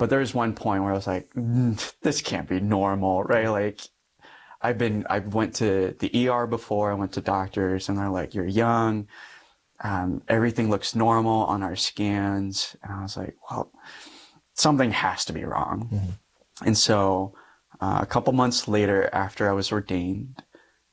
But there was one point where I was like, this can't be normal, right? Like, I went to the ER before, I went to doctors, and they're like, you're young, everything looks normal on our scans. And I was like, well, something has to be wrong. And so a couple months later, after I was ordained,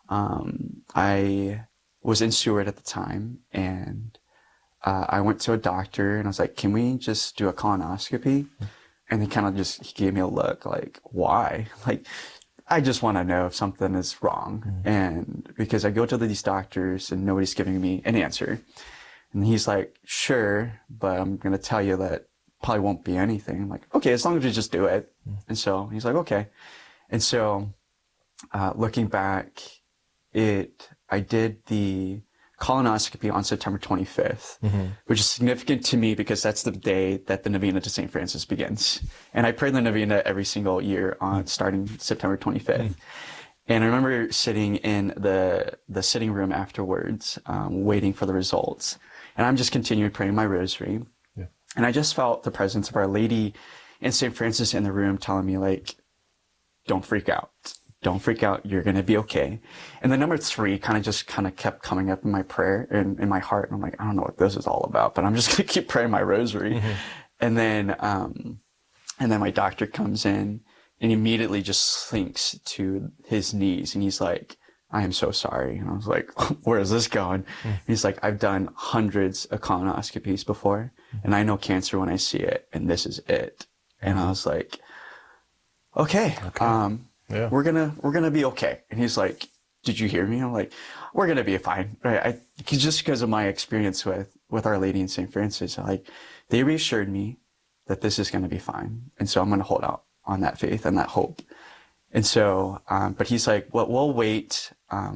I was in Seward at the time, and I went to a doctor, and I was like, can we just do a colonoscopy? And he gave me a look like, why? Like, I just want to know if something is wrong. And because I go to these doctors and nobody's giving me an answer. And he's like, sure, but I'm going to tell you that probably won't be anything. I'm like, okay, as long as you just do it. And so he's like, okay. And so, looking back, I did the colonoscopy on September 25th, which is significant to me because that's the day that the Novena to St. Francis begins. And I pray the Novena every single year starting September 25th. And I remember sitting in the sitting room afterwards, waiting for the results. And I'm just continuing praying my rosary. And I just felt the presence of Our Lady and St. Francis in the room telling me, like, don't freak out. Don't freak out. You're going to be okay. And the number 3 kind of kept coming up in my prayer and in my heart. And I'm like, I don't know what this is all about, but I'm just going to keep praying my rosary. And then my doctor comes in and immediately just sinks to his knees. And he's like, I am so sorry. And I was like, where is this going? And he's like, I've done hundreds of colonoscopies before, and I know cancer when I see it, and this is it. And I was like, okay. Yeah. We're gonna be okay. And he's like, did you hear me? I'm like, we're gonna be fine. Right? Just because of my experience with Our Lady and St. Francis, like, they reassured me that this is gonna be fine. And so I'm gonna hold out on that faith and that hope. And so, but he's like, well, we'll wait,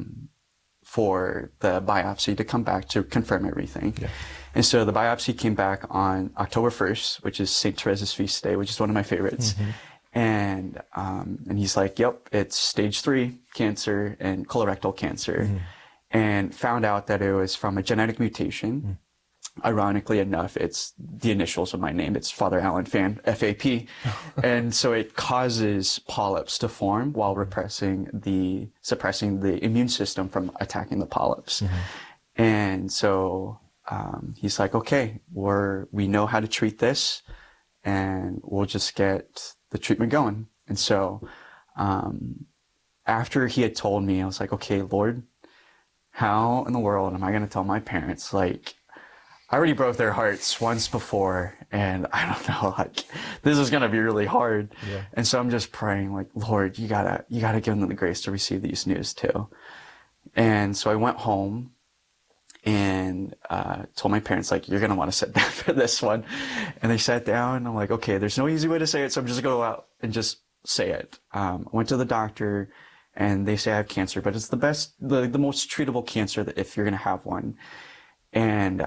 for the biopsy to come back to confirm everything. And so the biopsy came back on October 1st, which is St. Teresa's feast day, which is one of my favorites. And he's like, yep, it's stage 3 cancer and colorectal cancer, and found out that it was from a genetic mutation. Ironically enough, it's the initials of my name. It's Father Alan Fan, FAP. And so it causes polyps to form while suppressing the immune system from attacking the polyps. And so, he's like, okay, we know how to treat this, and we'll just get the treatment going. And so, after he had told me, I was like, okay, Lord, how in the world am I going to tell my parents? Like, I already broke their hearts once before, and I don't know, like, this is going to be really hard. And so I'm just praying, like, Lord, you gotta give them the grace to receive these news too. And so I went home and, told my parents, like, you're going to want to sit down for this one. And they sat down, and I'm like, okay, there's no easy way to say it, so I'm just going to go out and just say it. I went to the doctor, and they say I have cancer, but it's the most treatable cancer that if you're going to have one. And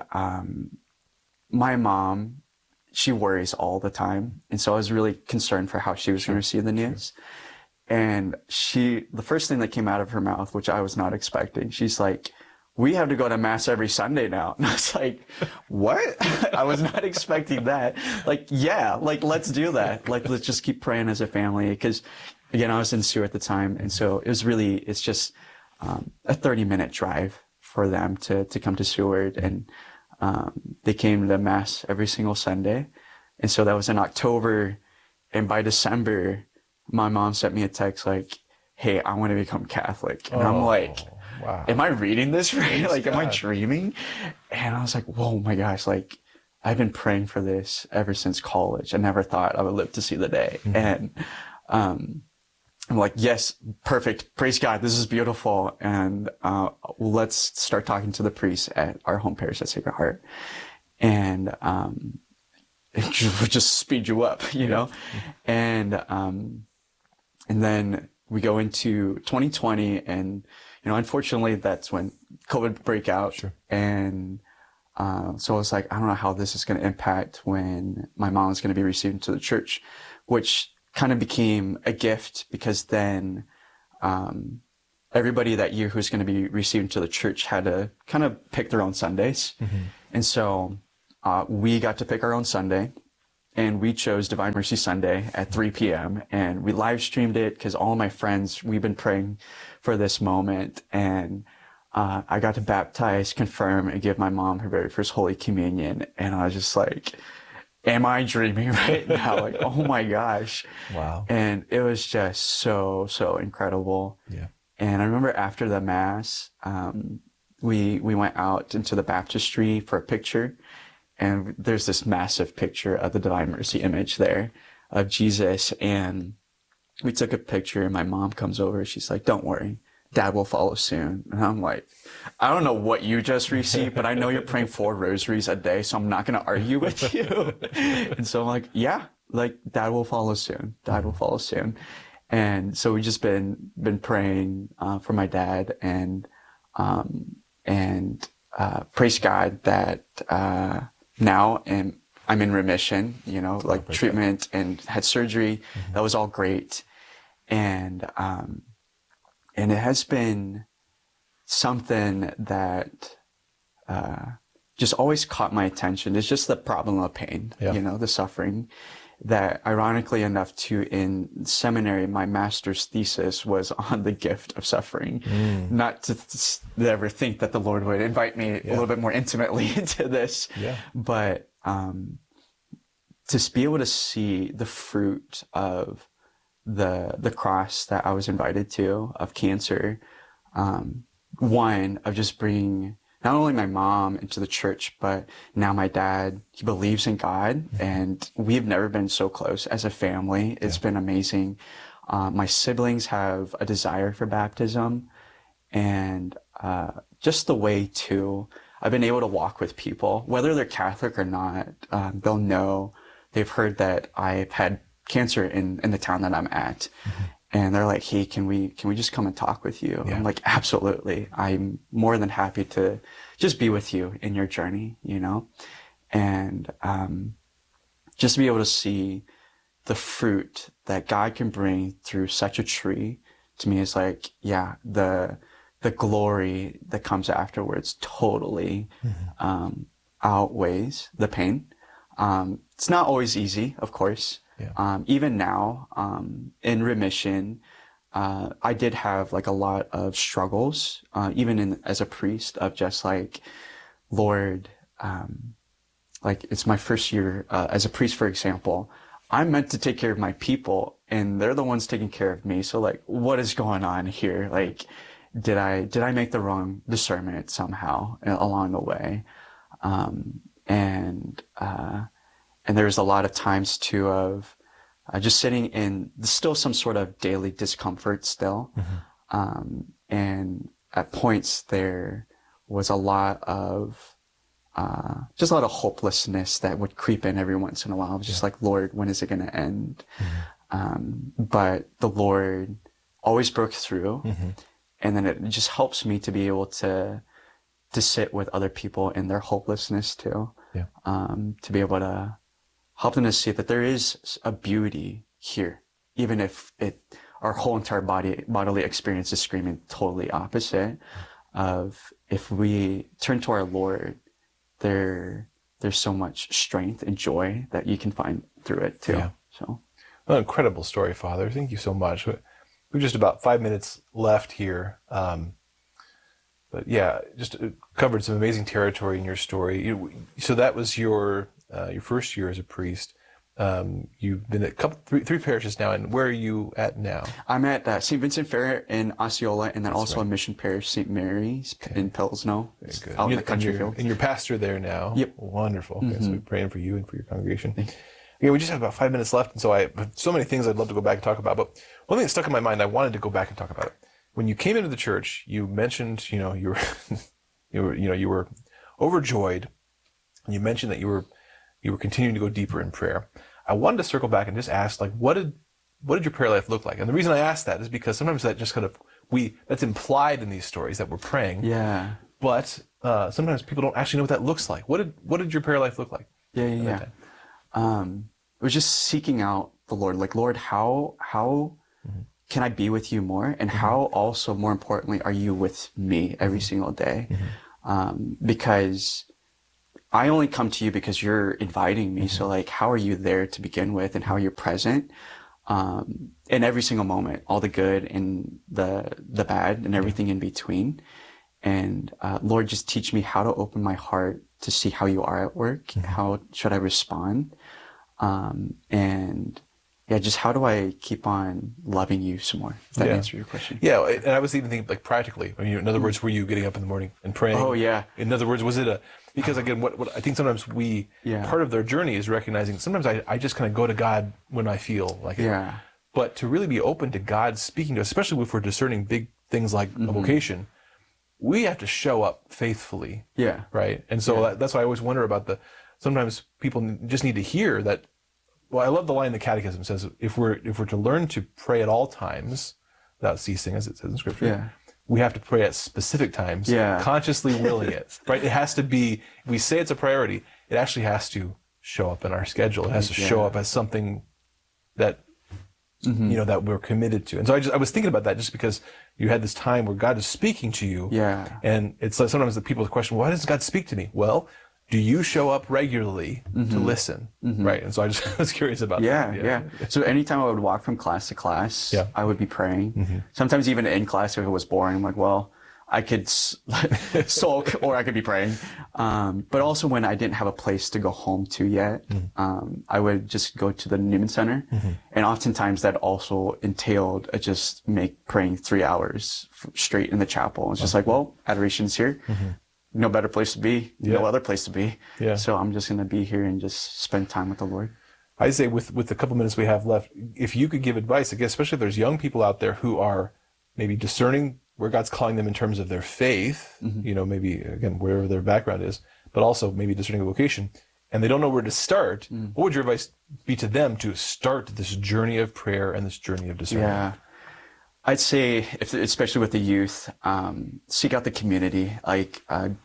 my mom, she worries all the time. And so I was really concerned for how she was going to receive the news. And the first thing that came out of her mouth, which I was not expecting, she's like, we have to go to mass every Sunday now. And I was like, what? I was not expecting that. Like, yeah, like, let's do that. Like, let's just keep praying as a family. Because, again, I was in Seward at the time. And so it's just a 30-minute drive for them to come to Seward. And they came to mass every single Sunday. And so that was in October. And by December, my mom sent me a text like, hey, I want to become Catholic. And I'm like, wow. Am I reading this right? Praise Like, God. am I dreaming? And I was like, whoa, my gosh, like, I've been praying for this ever since college. I never thought I would live to see the day. And I'm like, yes, perfect. Praise God. This is beautiful. And let's start talking to the priest at our home parish at Sacred Heart. And it would just speed you up, you know? And then we go into 2020, and, you know, unfortunately, that's when COVID break out. And so I was like, I don't know how this is going to impact when my mom is going to be received into the church, which kind of became a gift, because then everybody that year who's going to be received into the church had to kind of pick their own Sundays. And so we got to pick our own Sunday. and we chose Divine Mercy Sunday at 3 p.m. and we live streamed it because all my friends, we've been praying for this moment. And I got to baptize, confirm, and give my mom her very first Holy Communion. And I was just like, am I dreaming right now? Like, oh my gosh. Wow. And it was just so, so incredible. Yeah. And I remember after the Mass, we went out into the baptistry for a picture. And there's this massive picture of the Divine Mercy image there of Jesus. And we took a picture and my mom comes over. She's like, don't worry, Dad will follow soon. And I'm like, I don't know what you just received, but I know you're praying 4 rosaries a day, so I'm not going to argue with you. And so I'm like, yeah, like Dad will follow soon. Dad will follow soon. And so we've just been praying for my dad and praise God that now I'm in remission, you know, like treatment and had surgery. That was all great. And it has been something that just always caught my attention. It's just the problem of pain, you know, the suffering. That ironically enough, too, in seminary, my master's thesis was on the gift of suffering. Not to ever think that the Lord would invite me a little bit more intimately into this, but to be able to see the fruit of the cross that I was invited to of cancer, one of just bringing not only my mom into the church, but now my dad, he believes in God, and we've never been so close as a family. It's been amazing. My siblings have a desire for baptism, and just the way to, I've been able to walk with people, whether they're Catholic or not. They'll know, they've heard that I've had cancer in the town that I'm at. And they're like, hey, can we just come and talk with you? I'm like, absolutely. I'm more than happy to just be with you in your journey, you know? And just to be able to see the fruit that God can bring through such a tree, to me is like, yeah, the glory that comes afterwards totally outweighs the pain. It's not always easy, of course. Even now, in remission, I did have like a lot of struggles, even as a priest, of just like, Lord, like it's my first year, as a priest, for example, I'm meant to take care of my people and they're the ones taking care of me. So like, what is going on here? Like, did I make the wrong discernment somehow along the way? And there's a lot of times too of just sitting in still some sort of daily discomfort still. And at points there was a lot of just a lot of hopelessness that would creep in every once in a while. I was just like, Lord, when is it going to end? But the Lord always broke through. And then it just helps me to be able to sit with other people in their hopelessness too. To be able to help them to see that there is a beauty here, even if our whole entire bodily experience is screaming totally opposite. Of if we turn to our Lord, there's so much strength and joy that you can find through it too. So, well, incredible story, Father. Thank you so much. We've just about 5 minutes left here. But yeah, just covered some amazing territory in your story. So that was your first year as a priest. You've been at three parishes now, and where are you at now? I'm at St. Vincent Ferrer in Osceola, and then also a mission parish, St. Mary's in Pilsno, out in the country field. And you're pastor there now. Yep. Wonderful. Okay, so we're praying for you and for your congregation. Yeah, we just have about 5 minutes left, and so I have so many things I'd love to go back and talk about. But one thing that stuck in my mind, I wanted to go back and talk about it. When you came into the church, you mentioned, you were overjoyed. And you mentioned that you were continuing to go deeper in prayer. I wanted to circle back and just ask, like, what did your prayer life look like? And the reason I ask that is because sometimes that just kind of that's implied in these stories that we're praying. Yeah. But sometimes people don't actually know what that looks like. What did your prayer life look like? Yeah. It was just seeking out the Lord. Like, Lord, how can I be with you more? And how also, more importantly, are you with me every single day? Because I only come to you because you're inviting me. So like, how are you there to begin with, and how you're present in every single moment, all the good and the bad and everything in between. And Lord, just teach me how to open my heart to see how you are at work. How should I respond? And yeah, just how do I keep on loving you some more? If that answers your question. Yeah, and I was even thinking like practically. I mean, in other words, were you getting up in the morning and praying? Oh yeah. In other words, was it because again, what I think sometimes part of their journey is recognizing sometimes I just kind of go to God when I feel like it. Yeah. But to really be open to God speaking to us, especially if we're discerning big things like a vocation, we have to show up faithfully. Yeah. Right. And so that's why I always wonder about sometimes people just need to hear that. Well, I love the line in the Catechism says, if we're to learn to pray at all times without ceasing, as it says in Scripture, we have to pray at specific times, consciously willing it. Right? It has to be. If we say it's a priority, it actually has to show up in our schedule. It has to show up as something that that we're committed to. And so I was thinking about that just because you had this time where God is speaking to you. Yeah. And it's like sometimes the people question, why does God speak to me? Well, do you show up regularly to listen? Right. And so I just was curious about that. Yeah. So anytime I would walk from class to class, I would be praying. Sometimes even in class, if it was boring, I'm like, well, I could sulk or I could be praying. But also when I didn't have a place to go home to yet, I would just go to the Newman Center. And oftentimes that also entailed just praying 3 hours straight in the chapel. It's just like, well, adoration's here. No better place to be, no other place to be. So I'm just going to be here and just spend time with the Lord. I say with the couple minutes we have left, if you could give advice, I guess, especially if there's young people out there who are maybe discerning where God's calling them in terms of their faith, maybe, again, wherever their background is, but also maybe discerning a vocation, and they don't know where to start, what would your advice be to them to start this journey of prayer and this journey of discernment? Yeah. I'd say, especially with the youth, seek out the community, like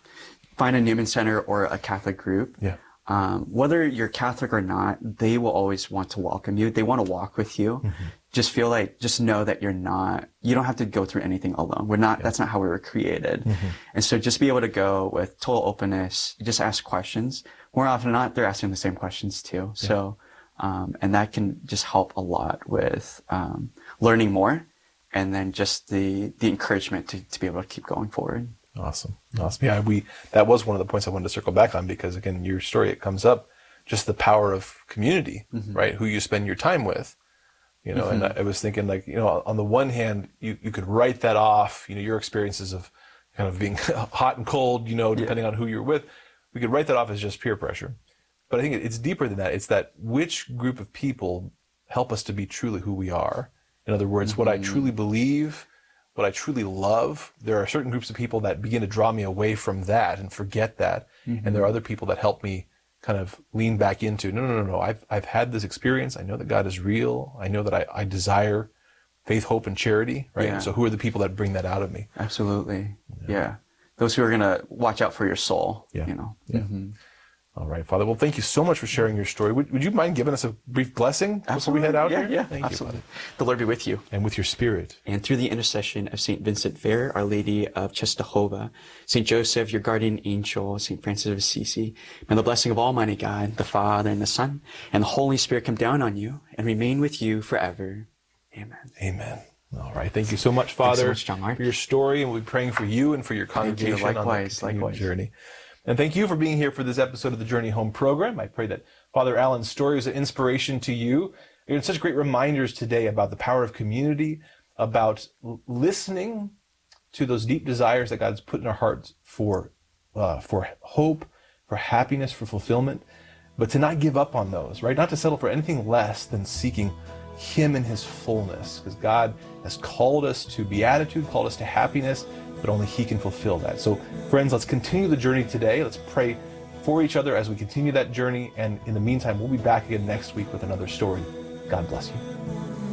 find a Newman Center or a Catholic group. Whether you're Catholic or not, they will always want to welcome you. They want to walk with you. Just know that you don't have to go through anything alone. That's not how we were created. And so just be able to go with total openness, just ask questions. More often than not, they're asking the same questions too. So, and that can just help a lot with, learning more. And then just the encouragement to be able to keep going forward. Awesome. Yeah, that was one of the points I wanted to circle back on because, again, your story, it comes up, just the power of community, right? Who you spend your time with, and I was thinking like, on the one hand, you could write that off, your experiences of kind of being hot and cold, depending on who you're with. We could write that off as just peer pressure. But I think it's deeper than that. It's that which group of people help us to be truly who we are. In other words, what I truly believe, what I truly love, there are certain groups of people that begin to draw me away from that and forget that. And there are other people that help me kind of lean back into, no. I've had this experience. I know that God is real. I know that I desire faith, hope, and charity, right? Yeah. So who are the people that bring that out of me? Absolutely. Yeah. Those who are going to watch out for your soul, All right, Father. Well, thank you so much for sharing your story. Would you mind giving us a brief blessing before we head out here? Yeah, Thank absolutely. you, Father. The Lord be with you. And with your spirit. And through the intercession of St. Vincent Fair, Our Lady of Czestochowa, St. Joseph, your guardian angel, St. Francis of Assisi, may the blessing of Almighty God, the Father and the Son, and the Holy Spirit come down on you and remain with you forever. Amen. Amen. All right. Thank you so much, Father, Thanks so much, John Mark. for your story, and we'll be praying for you and for your congregation on the continued journey. And thank you for being here for this episode of the Journey Home program. I pray that Father Allen's story was an inspiration to you. You're in such great reminders today about the power of community, about listening to those deep desires that God's put in our hearts for hope, for happiness, for fulfillment, but to not give up on those, right? Not to settle for anything less than seeking Him in His fullness, because God has called us to beatitude, called us to happiness, but only He can fulfill that. So, friends, let's continue the journey today. Let's pray for each other as we continue that journey. And in the meantime, we'll be back again next week with another story. God bless you.